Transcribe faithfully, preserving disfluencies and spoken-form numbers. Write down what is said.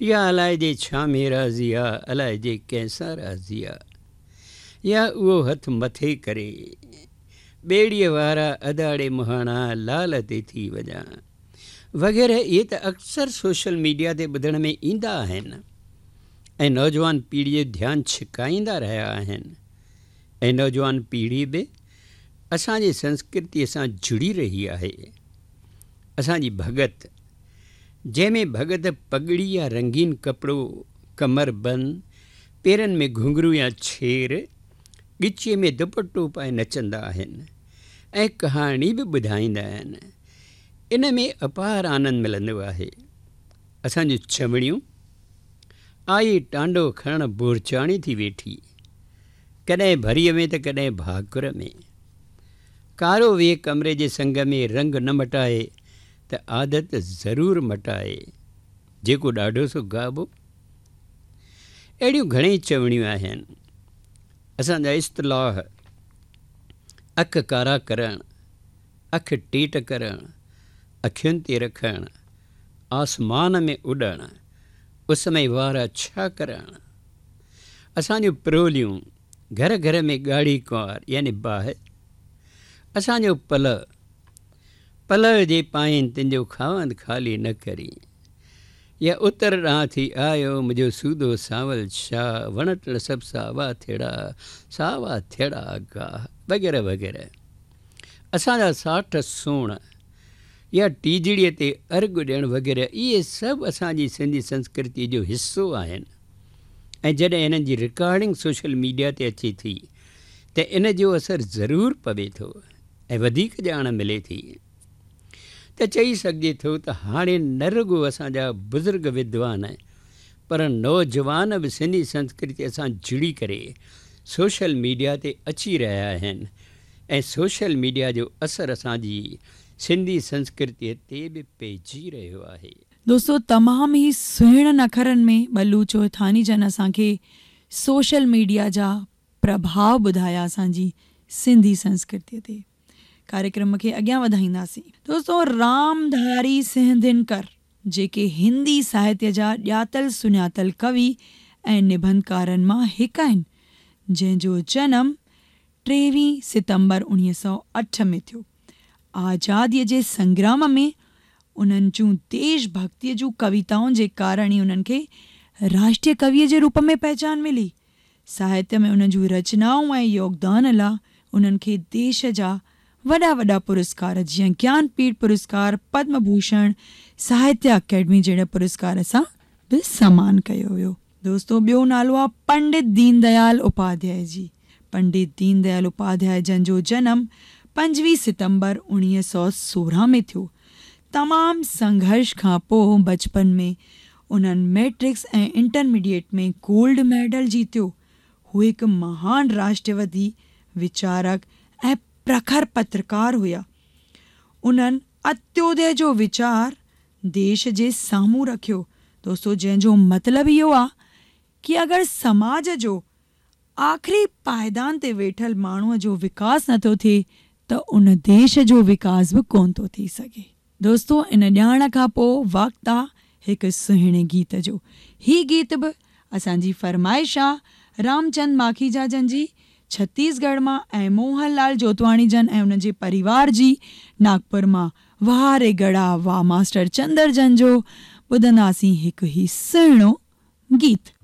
या अलाए जे छा में राज़ी आहे, अलाए जे कंहिंसां राज़ी आहे, या उहो हथु मथे करे ॿेड़ीअ वारा अदाड़े मुहाणा लाल ते थी वञा वग़ैरह। इहे त अक्सर सोशल मीडिया ते ॿुधण में ईंदा आहिनि ऐं नौजवान पीढ़ीअ जो ध्यानु छिकाईंदा रहिया आहिनि। ऐं नौजवान पीढ़ी बि असांजी संस्कृतीअ सां जुड़ी रही आहे। असांजी भॻत, जंहिंमें भॻत पगड़ी या रंगीन कपिड़ो, कमर बंद, पेरनि में घुंघरू या छेर, ॻिचीअ में दुपट्टो पाए नचंदा आहिनि ऐं कहाणी बि ॿुधाईंदा आहिनि। इन में अपार आनंद मिलंदो आहे। असांजूं छवणियूं आई टांडो खणणु बोरचाणी थी वेठी, कॾहिं भरीअ में त कॾहिं भाकुर में। कारो वे कमरे जे संग में रंग न मटाए त आदत ज़रूरु मटाए, जेको ॾाढो सो गाबो। अहिड़ियूं घणेई चवणियूं आहिनि। असांजा इस्तलाह अखि कारा करणु, अखि टेट करणु, अखियुनि ते रखणु, आसमान में उॾणु, उस में वारा छा करणु। असांजूं प्रोलियूं घर घर में ॻाढ़ी कुंवार यानी बाहि। असांजो पल पल जे पाइनि तुंहिंजो खावंद ख़ाली न करी, या उतर ॾांहुं थी आयो मुंहिंजो सूदो सावल शाह, वण टिण सभु सावा थिड़ा सावा थिड़ा गाह वग़ैरह वग़ैरह। असांजा साठ सोण या टीजड़ीअ ते अर्घु ॾियणु वग़ैरह, इहे सभु असांजी सिंधी संस्कृति जो हिसो आहिनि। ऐं जॾहिं इन्हनि जी रिकॉर्डिंग सोशल मीडिया ते अचे थी त इन जो असरु ज़रूरु पवे थो ऐं वधीक ॼाण मिले थी। त चई सघिजे थो त हाणे न रुॻो असांजा बुज़ुर्ग विद्वान, पर नौजवान बि सिंधी संस्कृतीअ सां जुड़ी करे सोशल मीडिया ते अची रहिया आहिनि ऐं सोशल मीडिया जो असरु असांजी सिंधी संस्कृतीअ ते बि पइजी रहियो आहे। दोस्तो, तमामु ई सुहिणनि अखरनि में बल्लू चौथानी जन असांखे सोशल मीडिया जा प्रभाव ॿुधाया असांजी सिंधी संस्कृतीअ ते। कार्यक्रम खे अॻियां वधाईंदासीं। दोस्तो, रामधारी सिंह दिनकर जेके हिंदी साहित्य जा ॼातल सुञातल कवि ऐं निबंधकारनि मां हिकु आहिनि, जंहिंजो जनम टेवीह सितंबर उणिवीह सौ अठ में थियो। आज़ादीअ जे संग्राम में उन्हनि जूं देश भक्तीअ जूं कविताउनि जे कारण ई उन्हनि खे राष्ट्रीय कविअ जे रूप में पहचान मिली। साहित्य में उन्हनि जूं रचनाऊं ऐं योगदान लाइ उन्हनि खे देश जा वॾा वॾा पुरस्कार जीअं ज्ञानपीठ पुरस्कार, पद्म भूषण, साहित्य अकेडमी जहिड़े पुरस्कार सां बि सम्मान कयो वियो। दोस्तो, ॿियो नालो आहे पंडित दीनदयाल उपाध्याय जी। पंडित दीनदयाल उपाध्याय जंहिंजो जनम पंजवीह सितंबर उणिवीह सौ सोरहं में थियो। तमामु संघर्ष खां पोइ बचपन में उन्हनि मैट्रिक्स ऐं इंटरमीडिएट में गोल्ड मेडल जीतियो। हू हिकु महान राष्ट्रवादी विचारक ऐं प्रखर पत्रकार हुया। उन्हनि अंत्योदय जो वीचार देश जे साम्हूं रखियो। दोस्तो, जंहिंजो मतिलबु इहो आहे कि अगरि समाज जो आख़िरी पायदान ते वेठल माण्हूअ जो विकास नथो थिए त उन देश जो विकास बि कोन थो थी सघे। दोस्तो, इन ॼाण खां पोइ वक़्तु आहे हिकु सुहिणे गीत जो। ही गीत बि असांजी फरमाइश आहे रामचंद माखीजा जन जी छत्तीसगढ़ मां ऐं मोहनलाल जोतवाणी जन ऐं उन जे परिवार जी नागपुर मां। वाह रे गड़ा वाह मास्टर चंदर जन जो ॿुधंदासीं हिकु ही सुहिणो गीत।